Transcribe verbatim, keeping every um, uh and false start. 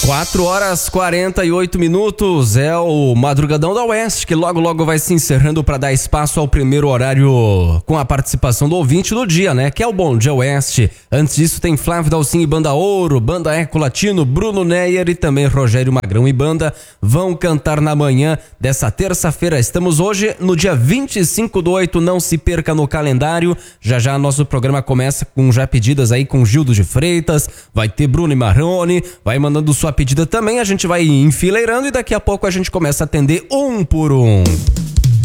quatro horas e quarenta e oito minutos, é o Madrugadão da Oeste, que logo logo vai se encerrando para dar espaço ao primeiro horário com a participação do ouvinte do dia, né? Que é o Bom Dia Oeste. Antes disso tem Flávio Dalcin e Banda Ouro, Banda Eco Latino, Bruno Neyer e também Rogério Magrão e Banda vão cantar na manhã dessa terça-feira. Estamos hoje no dia vinte e cinco do oito, não se perca no calendário. Já já nosso programa começa com já pedidas aí com Gildo de Freitas, vai ter Bruno e Marrone, vai mandando sua pedida também, a gente vai enfileirando e daqui a pouco a gente começa a atender um por um.